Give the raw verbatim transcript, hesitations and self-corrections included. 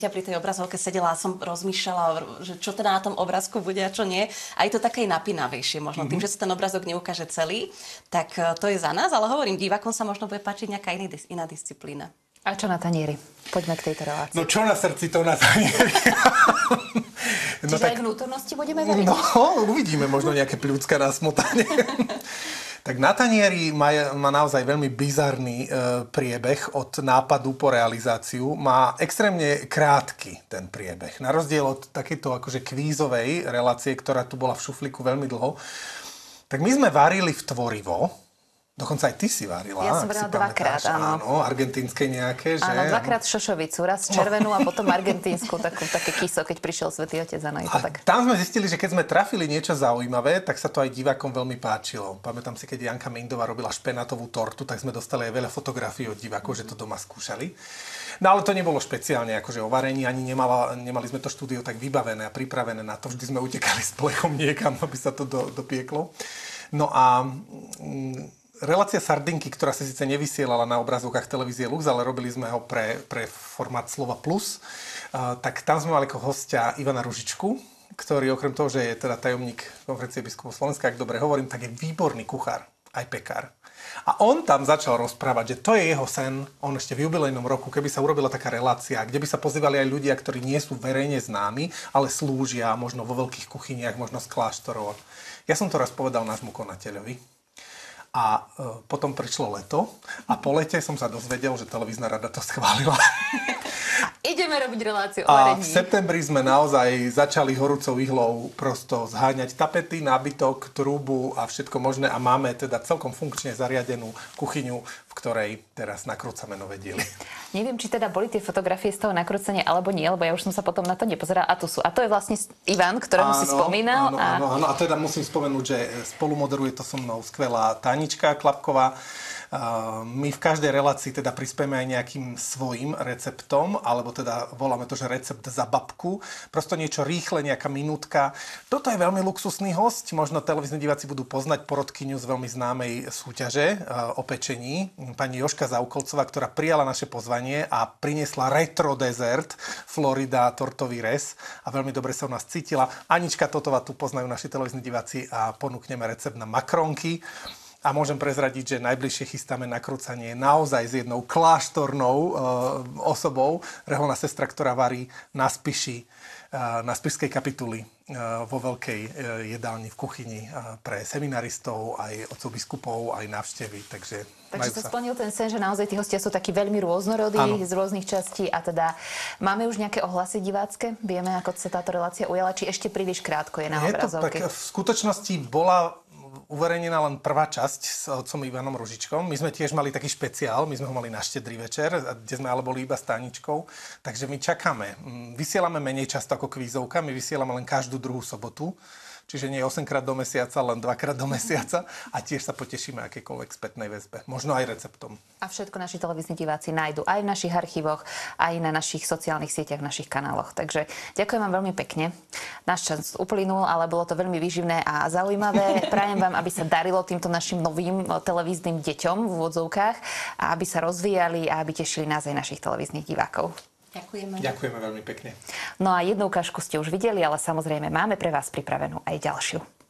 Ja pri tej obrazovke sedela a som rozmýšľala, že čo teda na tom obrázku bude a čo nie. A je to také napínavejšie možno. Mm-hmm. Tým, že sa ten obrázok neukáže celý, tak to je za nás. Ale hovorím, divákom sa možno bude páčiť nejaká iný, iná disciplína. A čo na tanieri? Poďme k tejto relácii. No čo na srdci, to na tanieri. No, čiže tak... aj vnútornosti budeme veriť? No, uvidíme možno nejaké pľúcka na smotanie. Tak na tanieri má, má naozaj veľmi bizarný e, priebeh od nápadu po realizáciu. Má extrémne krátky ten priebeh. Na rozdiel od takéto akože kvízovej relácie, ktorá tu bola v šuflíku veľmi dlho. Tak my sme varili v tvorivo. Dokonca aj ty si varila. Ja som varila dvakrát, áno. Áno, argentínske nejaké, že? Áno, dvakrát šošovicu. Raz červenú a potom argentínsku, takú, také kiso, keď prišiel Svätý Otec. Áno, a tak. Tam sme zistili, že keď sme trafili niečo zaujímavé, tak sa to aj divákom veľmi páčilo. Pamätám si, keď Janka Mindová robila špenátovú tortu, tak sme dostali aj veľa fotografií od divákov, že to doma skúšali. No ale to nebolo špeciálne akože o varení, ani nemala, nemali sme to štúdio tak vybavené a pripravené na to. Vždy sme utekali s plechom niekam, aby sa to do, dopieklo. No a... Mm, relácia Sardinky, ktorá sa síce nevysielala na obrazovkách televízie Lux, ale robili sme ho pre, pre formát Slova Plus, uh, tak tam sme mali ako hostia Ivana Ružičku, ktorý okrem toho, že je teda tajomník Konferencie biskupov Slovenska, ak dobre hovorím, tak je výborný kuchár, aj pekár. A on tam začal rozprávať, že to je jeho sen, on ešte v jubilejnom roku, keby sa urobila taká relácia, kde by sa pozývali aj ľudia, ktorí nie sú verejne známi, ale slúžia možno vo veľkých kuchyniach, možno z kláštorov. Ja som to raz povedal nášmu konateľovi. A e, potom prišlo leto a po lete som sa dozvedel, že televízna rada to schválila. Ideme robiť reláciu o A varení. v septembri sme naozaj začali horúcou ihlou prosto zháňať tapety, nábytok, trúbu a všetko možné a máme teda celkom funkčne zariadenú kuchyňu, v ktorej teraz nakrúcame nové diely. Neviem, či teda boli tie fotografie z toho nakrúcania alebo nie, lebo ja už som sa potom na to nepozerala. A tu sú. A to je vlastne Ivan, ktorého si spomínal. Áno, a... áno, áno. A teda musím spomenúť, že spolumoderuje to so mnou skvelá Tánička Klapková. My v každej relácii teda prispieme aj nejakým svojím receptom, alebo teda voláme to, že recept za babku. Prosto niečo rýchle, nejaká minútka. Toto je veľmi luxusný hosť. Možno televízni diváci budú poznať porodkyňu z veľmi známej súťaže o pečení. Pani Jožka Zaukolcová, ktorá prijala naše pozvanie a priniesla retro dezert Florida tortový res a veľmi dobre sa u nás cítila. Anička Totová tu poznajú naši televízni diváci a ponúkneme recept na makronky. A môžem prezradiť, že najbližšie chystáme nakrúcanie naozaj s jednou kláštornou e, osobou, reholná sestra, ktorá varí na Spiši, e, na Spišskej kapituli e, vo veľkej e, jedálni v kuchyni e, pre seminaristov, aj otcov biskupov, aj návštevy. Takže, Takže sa splnil ten sen, že naozaj tí hostia sú takí veľmi rôznorodí, ano, z rôznych častí a teda máme už nejaké ohlasy divácké? Vieme, ako sa táto relácia ujala, či ešte príliš krátko je na obrazovke? Je to, v skutočnosti bola uverejnená len prvá časť s otcom Ivanom Ružičkom. My sme tiež mali taký špeciál, my sme ho mali na Štedrý večer, kde sme ale boli iba s Táničkou. Takže my čakáme. Vysielame menej často ako kvízovka, my vysielame len každú druhú sobotu. Čiže nie osemkrát do mesiaca, len dvakrát do mesiaca. A tiež sa potešíme akékoľvek spätnej väzbe. Možno aj receptom. A všetko naši televízni diváci nájdu aj v našich archívoch, aj na našich sociálnych sieťach, v našich kanáloch. Takže ďakujem vám veľmi pekne. Náš čas uplynul, ale bolo to veľmi výživné a zaujímavé. Prajem vám, aby sa darilo týmto našim novým televíznym deťom v úvodzovkách a aby sa rozvíjali a aby tešili nás aj našich televíznych divákov. Ďakujeme. Ďakujeme veľmi pekne. No a jednu ukážku ste už videli, ale samozrejme máme pre vás pripravenú aj ďalšiu.